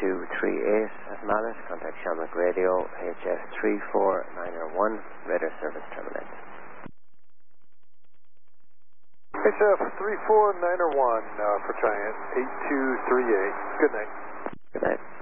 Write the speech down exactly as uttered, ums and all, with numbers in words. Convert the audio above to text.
two three eight at Mallet. Contact Shamrock Radio, H F three four nine one, radar service terminated. H F three four nine one uh, for Giant eight two three eight. Good night. Good night.